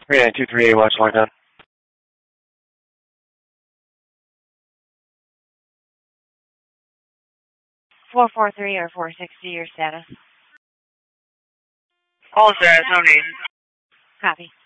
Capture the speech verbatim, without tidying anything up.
three nine two three eight, watch line down. four four three or four sixty, your status. All status, no need. Copy.